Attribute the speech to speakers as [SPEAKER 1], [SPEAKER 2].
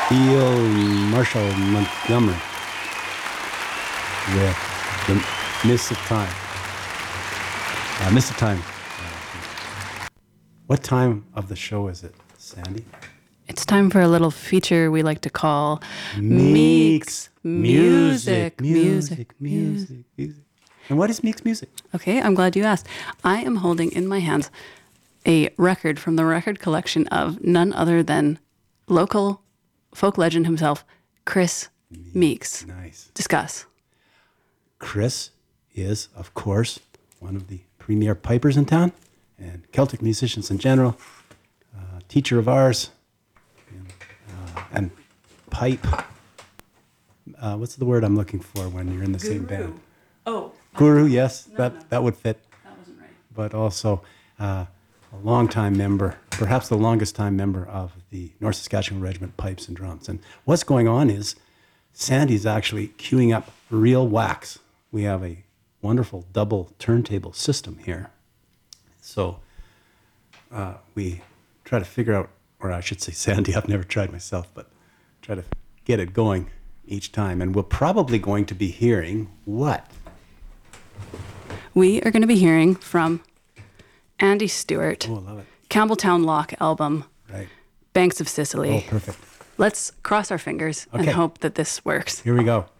[SPEAKER 1] Beale Marshall Montgomery with the Miss of Time. Miss of Time. What time of the show is it, Sandy?
[SPEAKER 2] It's time for a little feature we like to call
[SPEAKER 1] Meek's
[SPEAKER 2] Music.
[SPEAKER 1] Music. And what is Meek's Music?
[SPEAKER 2] Okay, I'm glad you asked. I am holding in my hands a record from the record collection of none other than local folk legend himself, Chris Meeks.
[SPEAKER 1] Nice.
[SPEAKER 2] Discuss.
[SPEAKER 1] Chris is, of course, one of the premier pipers in town and Celtic musicians in general, teacher of ours, and pipe. What's the word I'm looking for when you're in the same band?
[SPEAKER 2] Oh.
[SPEAKER 1] Guru, yes, that would fit.
[SPEAKER 2] That wasn't right.
[SPEAKER 1] But also a long-time member, perhaps the longest-time member of the North Saskatchewan Regiment Pipes and Drums. And what's going on is Sandy's actually queuing up real wax. We have a wonderful double turntable system here. So we try to figure out, or I should say Sandy, I've never tried myself, but try to get it going each time. And we're probably going to be hearing what?
[SPEAKER 2] We are going to be hearing from Andy Stewart,
[SPEAKER 1] Oh, I love it.
[SPEAKER 2] Campbelltown Lock album,
[SPEAKER 1] Right.
[SPEAKER 2] Banks of Sicily.
[SPEAKER 1] Oh, perfect.
[SPEAKER 2] Let's cross our fingers and
[SPEAKER 1] Okay.
[SPEAKER 2] hope that this works.
[SPEAKER 1] Here we go.